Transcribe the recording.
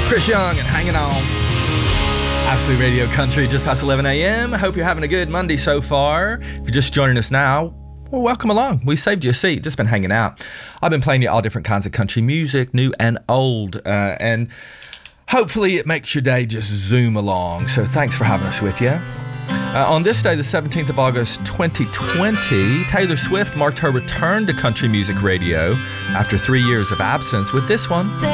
Chris Young and Hanging On. Absolute Radio Country, just past 11 a.m. I hope you're having a good Monday so far. If you're just joining us now, well, welcome along. We saved you a seat, just been hanging out. I've been playing you all different kinds of country music, new and old, and hopefully it makes your day just zoom along. So thanks for having us with you. On this day, the 17th of August, 2020, Taylor Swift marked her return to country music radio after 3 years of absence with this one.